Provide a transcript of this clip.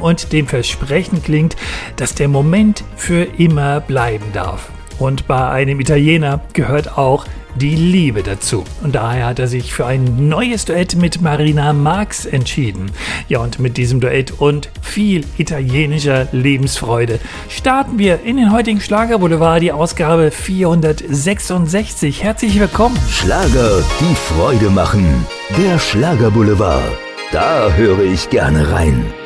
und dem Versprechen klingt, dass der Moment für immer bleiben darf. Und bei einem Italiener gehört auch die Liebe dazu. Und daher hat er sich für ein neues Duett mit Marina Marx entschieden. Ja, und mit diesem Duett und viel italienischer Lebensfreude starten wir in den heutigen Schlagerboulevard, die Ausgabe 466. Herzlich willkommen. Schlager, die Freude machen. Der Schlagerboulevard. Da höre ich gerne rein.